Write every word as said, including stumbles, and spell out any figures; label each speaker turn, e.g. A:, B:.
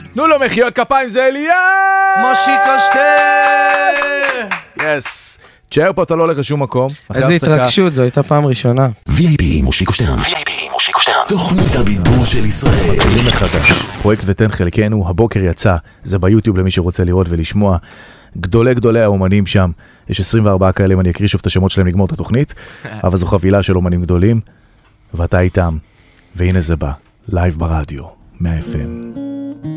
A: תנו לו מחיאות כפיים, זה אליה!
B: מושיקו שטר!
A: יס. תשאר פה, אתה לא הולך לשום מקום.
B: איזה התרגשות, זו הייתה פעם ראשונה.
C: וי איי פי מושיקו שטרן. וי איי פי מושיקו שטרן. תוכנית הבידור של ישראל.
A: מתחילים מחדש. פרויקט ותן חלקנו, הבוקר יצא, זה ביוטיוב למי שרוצה לראות ולשמוע. גדולי גדולי האומנים שם, יש עשרים וארבעה כאלה, אם אני אקריא שוב את השמות שלהם לגמור את התוכנית, אבל זו חבילה של אומנים גדולים, ואתה איתם, והנה זה בא, לייב ברדיו, מאה אף אם.